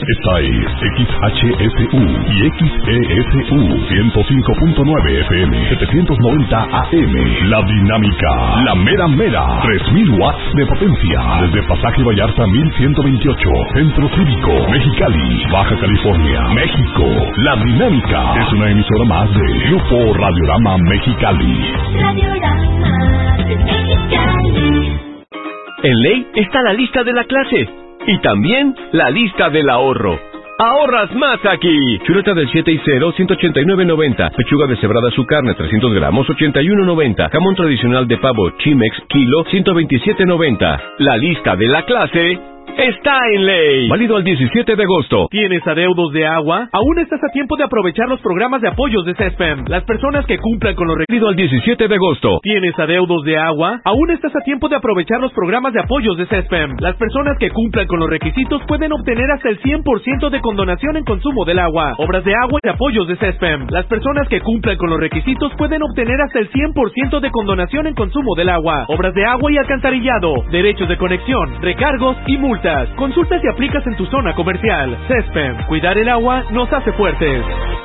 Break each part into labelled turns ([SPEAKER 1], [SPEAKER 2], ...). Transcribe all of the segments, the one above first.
[SPEAKER 1] Esta es XHSU y XESU 105.9 FM, 790 AM. La Dinámica, la mera mera, 3000 watts de potencia. Desde Pasaje Vallarta 1128, Centro Cívico, Mexicali, Baja California, México. La Dinámica es una emisora más de Grupo Radiorama Mexicali.
[SPEAKER 2] Radiorama de Mexicali.
[SPEAKER 3] En ley está la lista de la clase y también la lista del ahorro. ¡Ahorras más aquí! Chuleta del 7 y 0, 189.90. Pechuga deshebrada su carne, 300 gramos, 81.90. Jamón tradicional de pavo Chimex, kilo, 127.90. La lista de la clase está en ley. Válido al 17 de agosto.
[SPEAKER 4] ¿Tienes adeudos de agua? Aún estás a tiempo de aprovechar los programas de apoyos de CESPEM. Las personas que cumplan con los
[SPEAKER 3] Válido al 17 de agosto.
[SPEAKER 4] ¿Tienes adeudos de agua? Aún estás a tiempo de aprovechar los programas de apoyos de CESPEM. Las personas que cumplan con los requisitos pueden obtener hasta el 100% de condonación en consumo del agua. Obras de agua y apoyos de CESPEM. Las personas que cumplan con los requisitos pueden obtener hasta el 100% de condonación en consumo del agua. Obras de agua y alcantarillado. Derechos de conexión, recargos y multas. Consulta si aplicas en tu zona comercial. CESPEM. Cuidar el agua nos hace fuertes.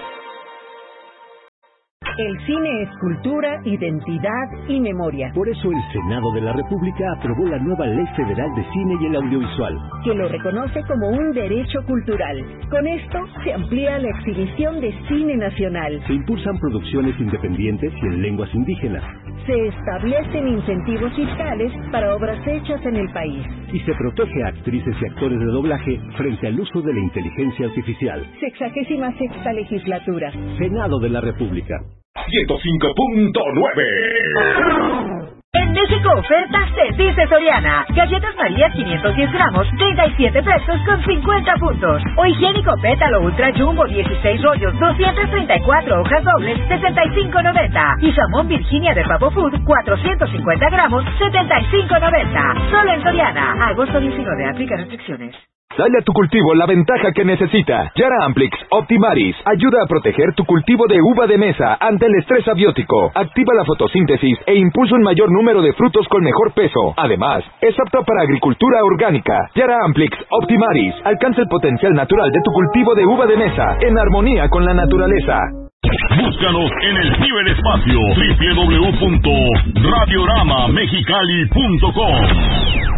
[SPEAKER 5] El cine es cultura, identidad y memoria.
[SPEAKER 6] Por eso el Senado de la República aprobó la nueva Ley Federal de Cine y el Audiovisual,
[SPEAKER 5] que lo reconoce como un derecho cultural. Con esto se amplía la exhibición de cine nacional.
[SPEAKER 6] Se impulsan producciones independientes y en lenguas indígenas.
[SPEAKER 5] Se establecen incentivos fiscales para obras hechas en el país.
[SPEAKER 6] Y se protege a actrices y actores de doblaje frente al uso de la inteligencia artificial.
[SPEAKER 5] 66ª legislatura.
[SPEAKER 6] Senado de la República.
[SPEAKER 1] 105.9.
[SPEAKER 7] En México ofertas te dice Soriana. Galletas María 510 gramos, 37 pesos con 50 puntos. O higiénico pétalo Ultra Jumbo 16 rollos, 234 hojas dobles, 65.90. Y jamón Virginia de Pavo Food 450 gramos, 75.90. Solo en Soriana. Agosto 19. Aplica restricciones.
[SPEAKER 8] Dale a tu cultivo la ventaja que necesita. Yara Amplix Optimaris ayuda a proteger tu cultivo de uva de mesa ante el estrés abiótico. Activa la fotosíntesis e impulsa un mayor número de frutos con mejor peso. Además, es apta para agricultura orgánica. Yara Amplix Optimaris alcanza el potencial natural de tu cultivo de uva de mesa en armonía con la naturaleza.
[SPEAKER 1] Búscanos en el ciberespacio www.radioramamexicali.com.